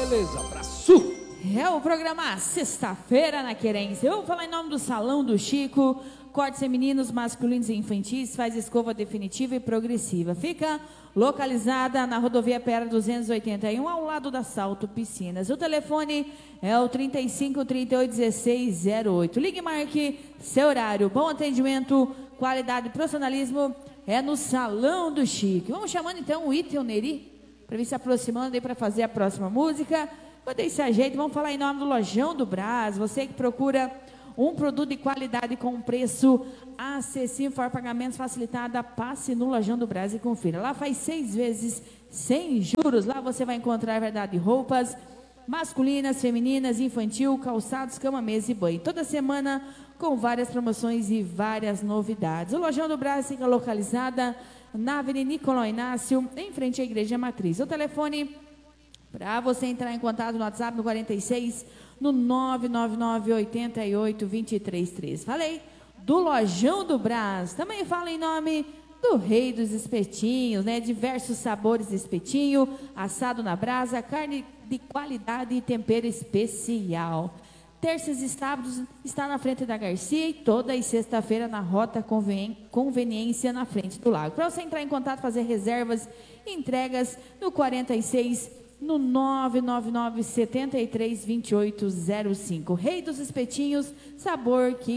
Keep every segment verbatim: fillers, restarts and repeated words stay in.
beleza, abraço! É o programa Sexta-feira na Querência. Eu vou falar em nome do Salão do Chico. Cortes femininos, masculinos e infantis. Faz escova definitiva e progressiva. Fica localizada na rodovia Pera duzentos e oitenta e um, ao lado da Salto Piscinas. O telefone é o trinta e cinco, trinta e oito, dezesseis zero oito. Ligue e marque seu horário. Bom atendimento, qualidade e profissionalismo é no Salão do Chico. Vamos chamando então o Ita e o Neri para vir se aproximando aí para fazer a próxima música. Quando esse ajeito, vamos falar em nome do Lojão do Brás. Você que procura um produto de qualidade com preço acessível, for pagamentos facilitada, passe no Lojão do Brás e confira. Lá faz seis vezes sem juros. Lá você vai encontrar verdade roupas masculinas, femininas, infantil, calçados, cama, mesa e banho. Toda semana com várias promoções e várias novidades. O Lojão do Brás fica localizada na Avenida Nicolau Inácio, em frente à Igreja Matriz. O telefone para você entrar em contato no WhatsApp no quarenta e seis, no nove nove nove, oito oito, dois três três. Falei do Lojão do Brás. Também falo em nome do Rei dos Espetinhos, né? Diversos sabores de espetinho, assado na brasa, carne de qualidade e tempero especial. Terças e sábados está na frente da Garcia e toda a sexta-feira na Rota Conven... Conveniência na frente do Lago. Para você entrar em contato, fazer reservas e entregas no quarenta e seis, no nove nove nove, sete três, dois oito zero cinco. Rei dos Espetinhos, sabor que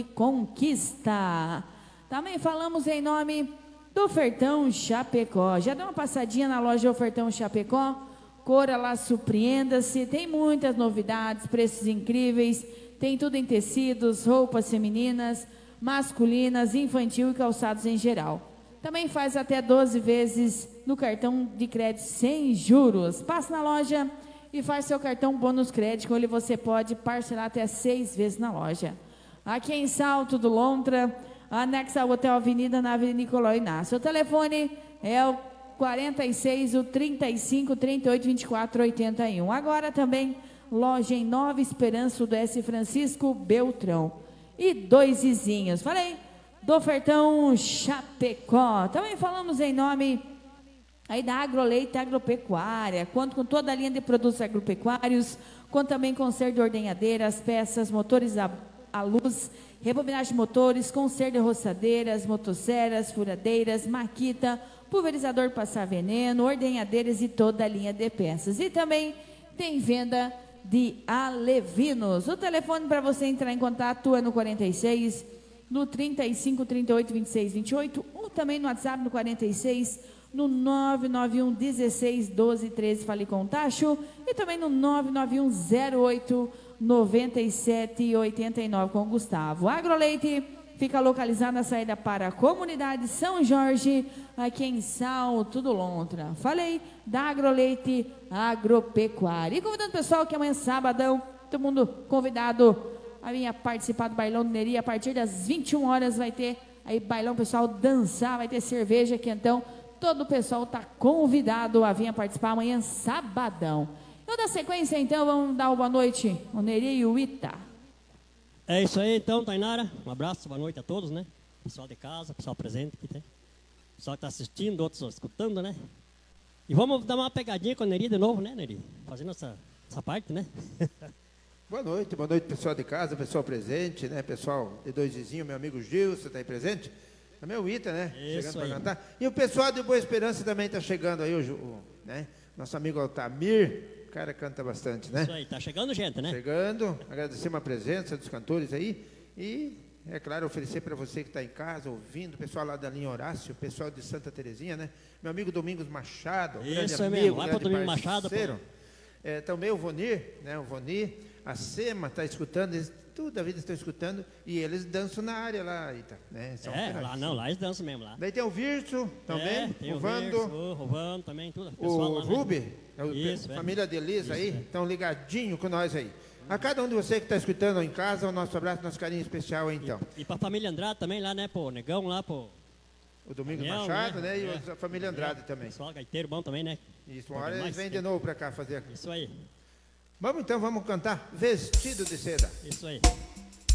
conquista. Também falamos em nome do Ofertão Chapecó. Já deu uma passadinha na loja Ofertão Chapecó? Cora lá, surpreenda-se, tem muitas novidades, preços incríveis, tem tudo em tecidos, roupas femininas, masculinas, infantil e calçados em geral. Também faz até doze vezes no cartão de crédito sem juros. Passe na loja e faz seu cartão bônus crédito, com ele você pode parcelar até seis vezes na loja. Aqui em Salto do Lontra, anexo ao Hotel Avenida, na Avenida Nicolau Inácio. O telefone é o quarenta e seis, o trinta e cinco, trinta e oito, vinte e quatro, oitenta e um. Agora também loja em Nova Esperança do S. Francisco Beltrão. E dois vizinhos. Falei do Ofertão Chapecó. Também falamos em nome aí da Agroleite Agropecuária, quanto com toda a linha de produtos agropecuários, quanto também conserto de ordenhadeiras, peças, motores a, a luz, rebobinagem de motores, conserto de roçadeiras, motosserras, furadeiras, maquita, pulverizador passar veneno, ordenhadeiras e toda a linha de peças. E também tem venda de alevinos. O telefone para você entrar em contato é no quarenta e seis, no trinta e cinco, trinta e oito, vinte e seis, vinte e oito, ou também no WhatsApp no quarenta e seis, no nove nove um, dezesseis, doze, treze, fale com o Tacho, e também no nove nove um, zero oito, nove sete, oito nove com o Gustavo. Agroleite fica localizado na saída para a comunidade São Jorge, aqui em Salto do Lontra. Falei da Agroleite Agropecuária. E convidando o pessoal que amanhã, sabadão, todo mundo convidado a vir participar do Bailão do Neri. A partir das vinte e uma horas vai ter aí bailão, pessoal dançar, vai ter cerveja, quentão. Todo o pessoal está convidado a vir participar amanhã, sabadão. Eu da sequência, então, vamos dar uma boa noite ao Neri e o Ita. É isso aí, então, Tainara. Um abraço, boa noite a todos, né? Pessoal de casa, pessoal presente aqui, né? Pessoal que está assistindo, outros escutando, né? E vamos dar uma pegadinha com o Neri de novo, né, Neri? Fazendo essa, essa parte, né? Boa noite, boa noite, pessoal de casa, pessoal presente, né? Pessoal de Dois Vizinhos, meu amigo Gilson está aí presente. Também o Ita, né? Isso chegando aí. para cantar. E o pessoal de Boa Esperança também está chegando aí, o, o, né? Nosso amigo Altamir. O cara canta bastante, né? Isso aí, tá chegando gente, né? Chegando, agradecer uma presença dos cantores aí e, é claro, oferecer para você que está em casa, ouvindo, o pessoal lá da linha Horácio, o pessoal de Santa Terezinha, né? Meu amigo Domingos Machado, Isso grande é amigo, mesmo, vai grande pro Domingos Machado, parceiro. É, também o Vonir, né? O Vonir, a Sema está escutando, eles, toda a vida estão escutando e eles dançam na área lá, Ita, né? São É, caras, lá não, lá eles dançam mesmo lá. Daí tem o Virso também, É, tem o o Vando, Verso, o Vando também, tudo. o Pessoal lá, né? Rubi, é o Isso, pe- é. família de Elisa aí, Isso, é. estão ligadinho com nós aí. A cada um de vocês que está escutando em casa, o nosso abraço, nosso carinho especial aí, então. E pra família Andrade também lá, né, pô, Negão lá, pô. O Domingos Daniel, Machado, né? né? E É. a família Andrade É, também. Pessoal gaiteiro bom também, né? Isso, uma Bom hora eles demais, vêm de tem. novo para cá fazer. Isso aí, Vamos então, vamos cantar Vestido de Seda. isso aí.